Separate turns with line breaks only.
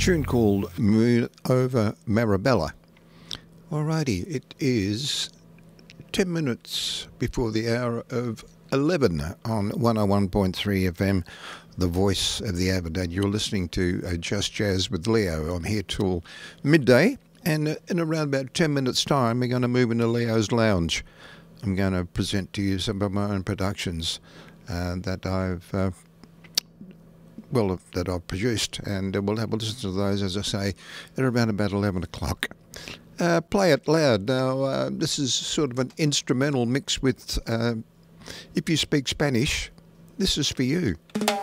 tune called Moon Over Marabella. Alrighty, it is 10 minutes before the hour of 11 on 101.3 FM, the voice of the Avid. You're listening to Just Jazz with Leo. I'm here till midday, and in around about 10 minutes' time, we're going to move into Leo's Lounge. I'm going to present to you some of my own productions that I've produced, and we'll have a listen to those, as I say, at around about 11 o'clock. Play It Loud. Now, this is sort of an instrumental mix with, if you speak Spanish, this is for you.